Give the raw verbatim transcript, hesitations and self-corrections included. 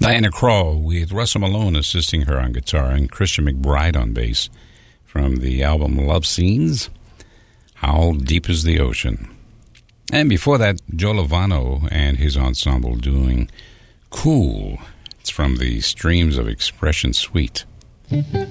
Diana Krall with Russell Malone assisting her on guitar and Christian McBride on bass from the album Love Scenes, How Deep is the Ocean. And before that, Joe Lovano and his ensemble doing Cool. It's from the Streams of Expression Suite.